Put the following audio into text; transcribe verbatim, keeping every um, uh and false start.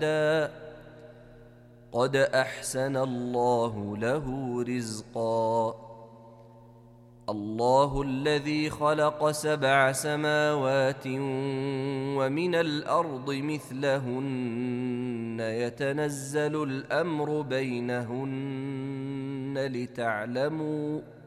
قد أحسن الله له رزقا. الله الذي خلق سبع سماوات ومن الأرض مثلهن يتنزل الأمر بينهن لتعلموا